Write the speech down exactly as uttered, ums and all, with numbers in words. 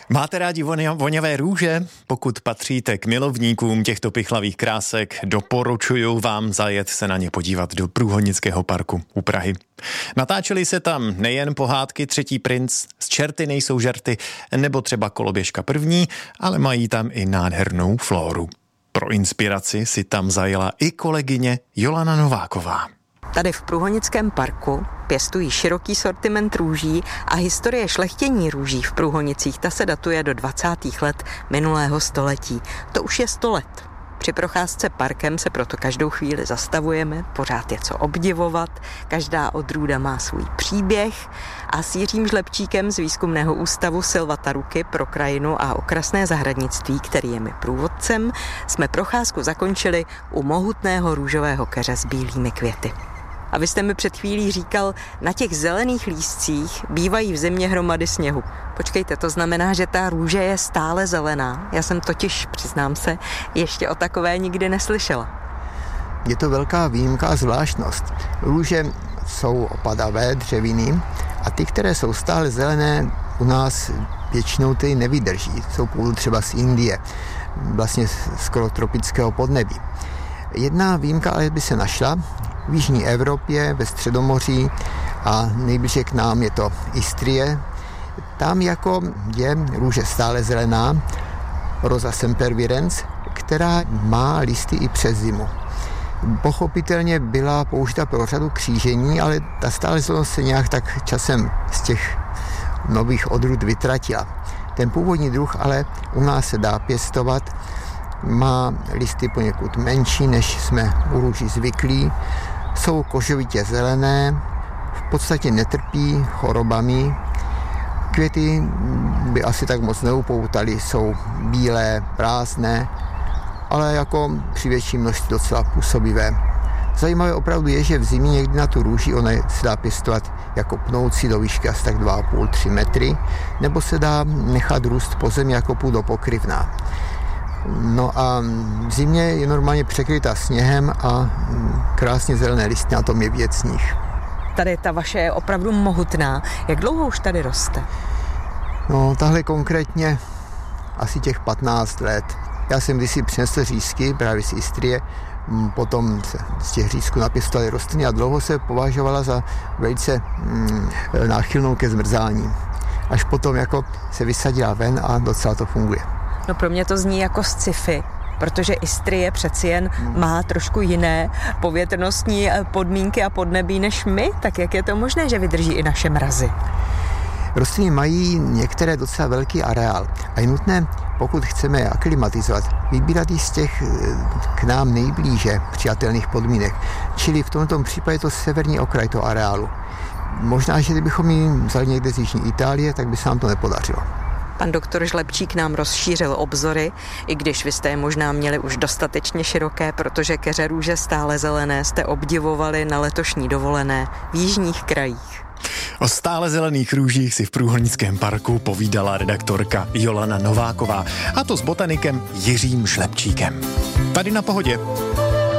Máte rádi voňavé růže? Pokud patříte k milovníkům těchto pichlavých krásek, doporučuju vám zajet se na ně podívat do Průhonického parku u Prahy. Natáčely se tam nejen pohádky Třetí princ, Z čerty nejsou žerty, nebo třeba Koloběžka první, ale mají tam i nádhernou flóru. Pro inspiraci si tam zajela i kolegyně Jolana Nováková. Tady v Průhonickém parku pěstují široký sortiment růží a historie šlechtění růží v Průhonicích ta se datuje do dvacátých let minulého století. To už je sto let. Při procházce parkem se proto každou chvíli zastavujeme, pořád je co obdivovat, každá odrůda má svůj příběh a s Jiřím Žlebčíkem z Výzkumného ústavu Silva Taruky pro krajinu a okrasné zahradnictví, který je mi průvodcem, jsme procházku zakončili u mohutného růžového keře s bílými květy. A vy jste mi před chvílí říkal, na těch zelených lístcích bývají v zimě hromady sněhu. Počkejte, to znamená, že ta růže je stále zelená. Já jsem totiž, přiznám se, ještě o takové nikdy neslyšela. Je to velká výjimka a zvláštnost. Růže jsou opadavé dřeviny a ty, které jsou stále zelené, u nás většinou ty nevydrží. Jsou původu třeba z Indie, vlastně skoro tropického podnebí. Jedna výjimka ale by se našla v jižní Evropě, ve Středomoří a nejblíže k nám je to Istrie. Tam jako je růže stále zelená, Rosa sempervirens, která má listy i přes zimu. Pochopitelně byla použita pro řadu křížení, ale ta stále zelenost se nějak tak časem z těch nových odrůd vytratila. Ten původní druh ale u nás se dá pěstovat, má listy poněkud menší, než jsme u růží zvyklí, jsou kožovitě zelené, v podstatě netrpí chorobami. Květy by asi tak moc neupoutaly, jsou bílé, prázdné, ale jako při větší množství docela působivé. Zajímavé opravdu je, že v zimě někdy na tu růži ona se dá pěstovat jako pnoucí do výšky asi tak dva a půl až tři metry, nebo se dá nechat růst po zemi jako půdopokryvná. No a v zimě je normálně překrytá sněhem a krásně zelené listy na tom je vidět sníh. Tady ta vaše je opravdu mohutná. Jak dlouho už tady roste? No, tahle konkrétně asi těch patnáct let. Já jsem kdysi přinesl řízky právě z Istrie, potom se z těch řízků napěstovaly rostliny a dlouho se považovala za velice mm, náchylnou ke zmrzání. Až potom jako se vysadila ven a docela to funguje. No pro mě to zní jako sci-fi, protože Istrie přeci jen má trošku jiné povětrnostní podmínky a podnebí než my, tak jak je to možné, že vydrží i naše mrazy? Rostliny mají některé docela velký areál a je nutné, pokud chceme je aklimatizovat, vybírat ji z těch k nám nejblíže přijatelných podmínek, čili v tomto případě je to severní okraj toho areálu. Možná, že kdybychom ji vzali někde z jižní Itálie, tak by se nám to nepodařilo. Pan doktor Žlebčík nám rozšířil obzory, i když vy jste je možná měli už dostatečně široké, protože keře růže stále zelené jste obdivovali na letošní dovolené v jižních krajích. O stále zelených růžích si v Průhonickém parku povídala redaktorka Jolana Nováková, a to s botanikem Jiřím Žlebčíkem. Tady na Pohodě.